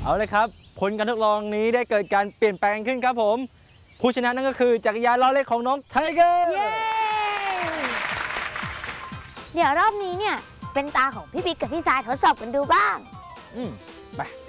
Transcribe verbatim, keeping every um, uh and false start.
เอาเลยครับผลการทดลองนี้ได้เกิดการเปลี่ยนแปลงขึ้นครับผมผู้ชนะนั่นก็คือจักรยานล้อเล็กของน้องไทเกอร์เดี๋ยวรอบนี้เนี่ยเป็นตาของพี่บิ๊กกับพี่สายทดสอบกันดูบ้างอืมไป